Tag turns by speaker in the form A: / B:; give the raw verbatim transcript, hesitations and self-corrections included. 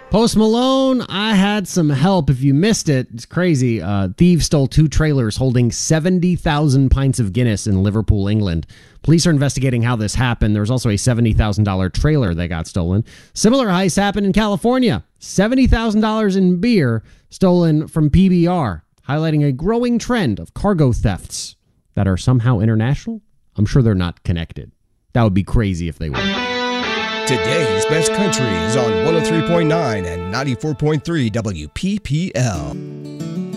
A: Post Malone, I had some help. If you missed it, it's crazy. Uh, thieves stole two trailers holding seventy thousand pints of Guinness in Liverpool, England. Police are investigating how this happened. There was also a seventy thousand dollars trailer that got stolen. Similar heist happened in California. seventy thousand dollars in beer stolen from P B R, highlighting a growing trend of cargo thefts that are somehow international. I'm sure they're not connected. That would be crazy if they were.
B: Today's Best Country is on one oh three point nine and ninety-four point three W P P L.